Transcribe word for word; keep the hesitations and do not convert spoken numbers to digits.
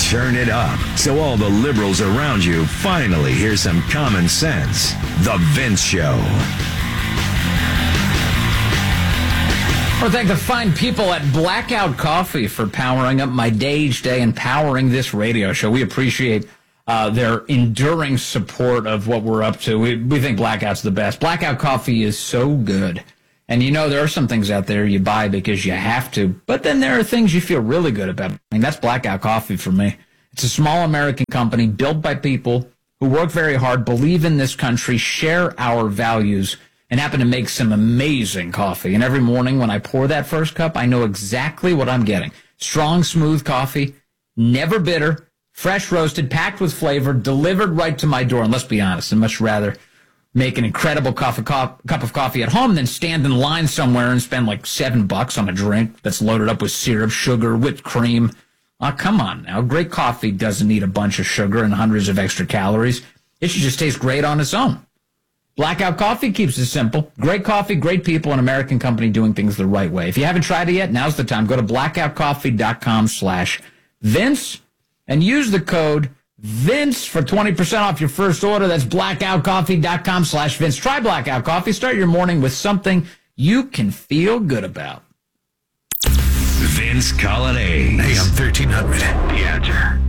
turn it up so all the liberals around you finally hear some common sense. The Vince Show. I want to thank the fine people at Blackout Coffee for powering up my day each day and powering this radio show. We appreciate uh, their enduring support of what we're up to. We, we think Blackout's the best. Blackout Coffee is so good. And you know, there are some things out there you buy because you have to, but then there are things you feel really good about. I mean, that's Blackout Coffee for me. It's a small American company built by people who work very hard, believe in this country, share our values, and happen to make some amazing coffee. And every morning when I pour that first cup, I know exactly what I'm getting. Strong, smooth coffee, never bitter, fresh roasted, packed with flavor, delivered right to my door. And let's be honest, I'd much rather make an incredible cup of, cup of coffee at home than stand in line somewhere and spend like seven bucks on a drink that's loaded up with syrup, sugar, whipped cream. Oh, come on now. Great coffee doesn't need a bunch of sugar and hundreds of extra calories. It should just taste great on its own. Blackout Coffee keeps it simple. Great coffee, great people, an American company doing things the right way. If you haven't tried it yet, now's the time. Go to blackoutcoffee.com slash Vince and use the code Vince for twenty percent off your first order. That's blackoutcoffee.com slash Vince. Try Blackout Coffee. Start your morning with something you can feel good about. Vince Coglianese. A M thirteen hundred. The Answer.